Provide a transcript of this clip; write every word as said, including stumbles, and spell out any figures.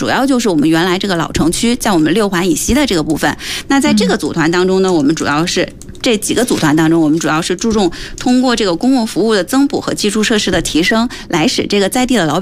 主要就是我们原来这个老城区，在我们六环以西的这个部分。那在这个组团当中呢，我们主要是这几个组团当中，我们主要是注重通过这个公共服务的增补和基础设施的提升，来使这个在地的老百